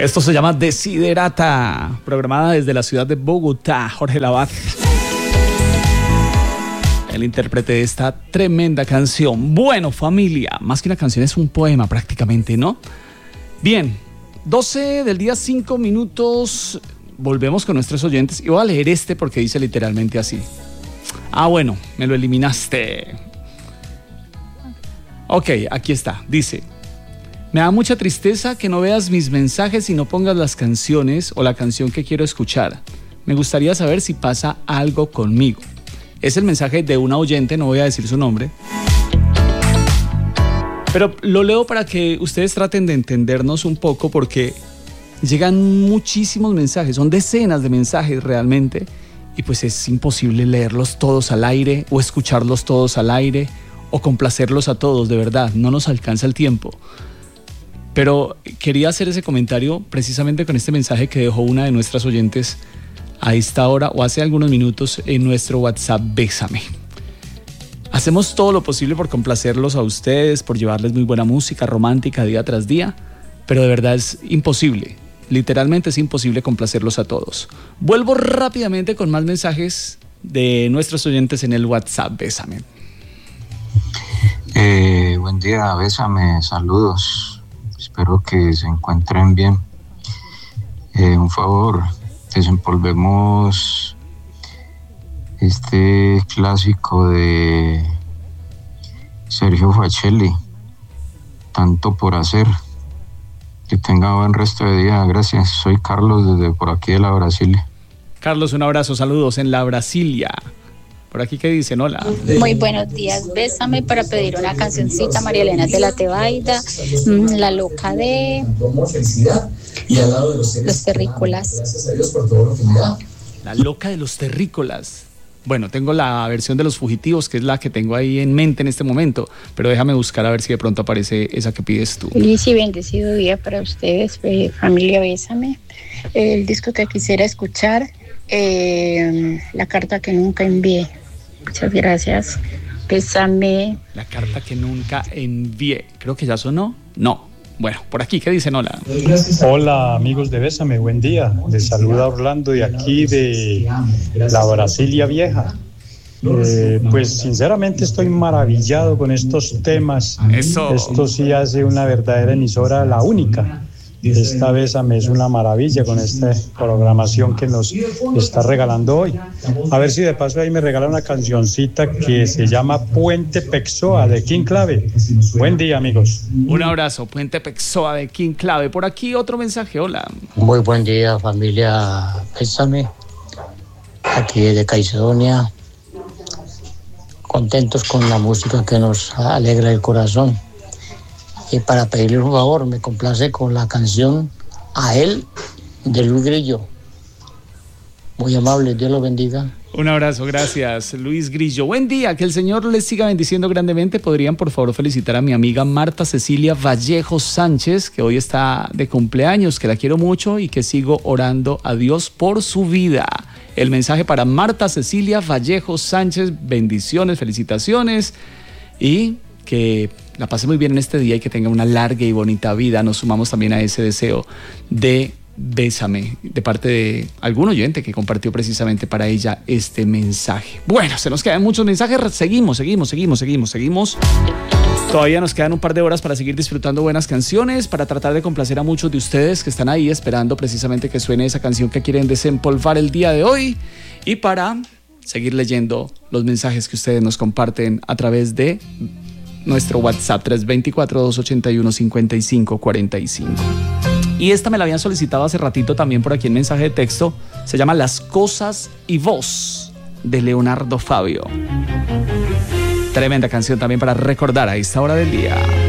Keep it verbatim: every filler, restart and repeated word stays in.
Esto se llama Desiderata, programada desde la ciudad de Bogotá, Jorge Lavat. El intérprete de esta tremenda canción. Bueno, familia, más que una canción es un poema prácticamente, ¿no? Bien, doce del día, cinco minutos. Volvemos con nuestros oyentes y voy a leer este porque dice literalmente así. Ah, bueno, me lo eliminaste. Ok, aquí está, dice: me da mucha tristeza que no veas mis mensajes y no pongas las canciones o la canción que quiero escuchar. Me gustaría saber si pasa algo conmigo. Es el mensaje de una oyente, no voy a decir su nombre. Pero lo leo para que ustedes traten de entendernos un poco, porque llegan muchísimos mensajes, son decenas de mensajes realmente, y pues es imposible leerlos todos al aire o escucharlos todos al aire o complacerlos a todos, de verdad, no nos alcanza el tiempo. Pero quería hacer ese comentario precisamente con este mensaje que dejó una de nuestras oyentes a esta hora o hace algunos minutos en nuestro WhatsApp Bésame. Hacemos todo lo posible por complacerlos a ustedes, por llevarles muy buena música romántica día tras día, pero de verdad es imposible, literalmente es imposible complacerlos a todos. Vuelvo rápidamente con más mensajes de nuestros oyentes en el WhatsApp Bésame. Eh, buen día, Bésame, saludos. Espero que se encuentren bien. Eh, un favor, desempolvemos este clásico de Sergio Facelli, Tanto por hacer. Que tenga buen resto de día. Gracias. Soy Carlos desde por aquí de la Brasilia. Carlos, un abrazo, saludos en la Brasilia. Por aquí, ¿qué dicen? Hola. Muy buenos días, Bésame para pedir una cancioncita, María Elena de la Tebaida, La Loca de Los Terrícolas. La Loca de los Terrícolas. Bueno, tengo la versión de Los Fugitivos, que es la que tengo ahí en mente en este momento, pero déjame buscar a ver si de pronto aparece esa que pides tú. Feliz y bendecido día para ustedes, familia Bésame. El disco que quisiera escuchar, eh, La Carta que Nunca Envié. Muchas gracias. Bésame. La Carta que Nunca Envié. Creo que ya sonó. No. Bueno, por aquí, ¿qué dicen? Hola. Hola, amigos de Bésame, buen día. Les saluda Orlando de aquí de la Brasilia Vieja. Eh, pues sinceramente estoy maravillado con estos temas. Eso. Esto sí hace una verdadera emisora, la única. Esta Bésame es una maravilla con esta programación que nos está regalando hoy. A ver si de paso ahí me regala una cancioncita que se llama Puente Pexoa de King Clave. Buen día, amigos. Un abrazo, Puente Pexoa de King Clave. Por aquí otro mensaje, hola. Muy buen día, familia Bésame. Aquí de Caicedonia. Contentos con la música que nos alegra el corazón. Y para pedirle un favor, me complace con la canción A Él de Luis Grillo. Muy amable, Dios lo bendiga. Un abrazo, gracias, Luis Grillo. Buen día, que el Señor les siga bendiciendo grandemente. ¿Podrían, por favor, felicitar a mi amiga Marta Cecilia Vallejo Sánchez, que hoy está de cumpleaños, que la quiero mucho y que sigo orando a Dios por su vida? El mensaje para Marta Cecilia Vallejo Sánchez, bendiciones, felicitaciones y que la pase muy bien en este día y que tenga una larga y bonita vida. Nos sumamos también a ese deseo de Bésame, de parte de algún oyente que compartió precisamente para ella este mensaje. Bueno, se nos quedan muchos mensajes, seguimos, seguimos, seguimos, seguimos, seguimos. Todavía nos quedan un par de horas para seguir disfrutando buenas canciones, para tratar de complacer a muchos de ustedes que están ahí esperando precisamente que suene esa canción que quieren desempolvar el día de hoy, y para seguir leyendo los mensajes que ustedes nos comparten a través de nuestro WhatsApp tres dos cuatro, dos ocho uno, cinco cinco cuatro cinco. Y esta me la habían solicitado hace ratito también por aquí en mensaje de texto. Se llama Las Cosas y Vos, de Leonardo Fabio. Tremenda canción también para recordar a esta hora del día.